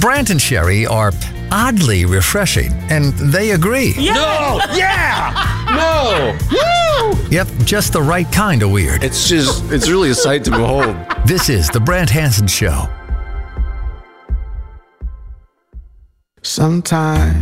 Brant and Sherry are oddly refreshing, and they agree. Yeah. No! Yeah! No! Woo! Yep, just the right kind of weird. It's really a sight to behold. This is The Brant Hansen Show. Sometimes